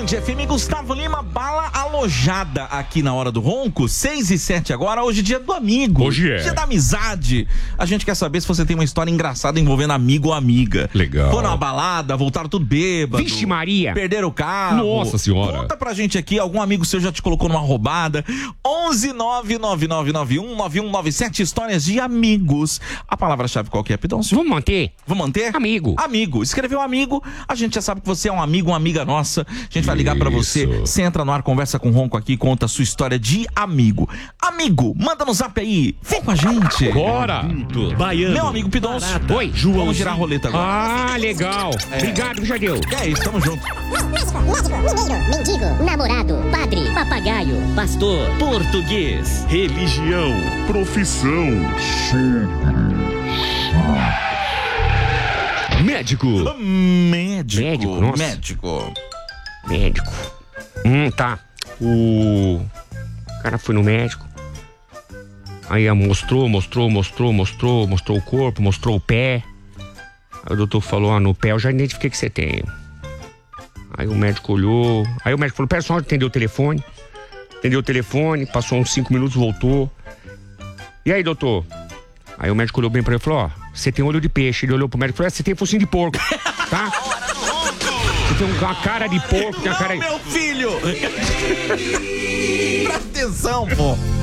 Band FM, Gustavo Lima, bala alojada aqui na Hora do Ronco, 6h07 agora, hoje é dia do amigo. Hoje é. Dia da amizade. A gente quer saber se você tem uma história engraçada envolvendo amigo ou amiga. Legal. Foram na balada, voltaram tudo bêbado. Vixe Maria. Perderam o carro. Nossa senhora. Conta pra gente aqui, algum amigo seu já te colocou numa roubada. 11999919197, histórias de amigos. A palavra-chave qual que é, Pidoncio? Vamos manter? Vamos manter? Amigo. Amigo. Escreveu amigo, a gente já sabe que você é um amigo, uma amiga nossa. A gente vai ligar pra você. Você entra no ar, conversa com o Ronco aqui, conta a sua história de amigo. Amigo, manda no zap aí. Vem com a gente. Bora! Baiano. Meu amigo Pidoncio. Oi. Vamos girar a roleta agora. Ah, legal. Obrigado, já deu. É isso, tamo junto. Médico, mineiro, mendigo, namorado, padre, papagaio, pastor, Português. Religião. Profissão. Médico. Médico. Nossa. Médico. Tá. O cara foi no médico. Aí mostrou o corpo, mostrou o pé. Aí o doutor falou, no pé eu já identifiquei que você tem. Aí o médico olhou. Aí o médico falou, pera só, atendeu o telefone. Passou uns 5 minutos, voltou. E aí, doutor? Aí o médico olhou bem pra ele e falou, você tem olho de peixe. Ele olhou pro médico e falou, você tem focinho de porco, tá? Você tem uma cara de porco, tem uma cara... Não, meu filho! Presta atenção, pô.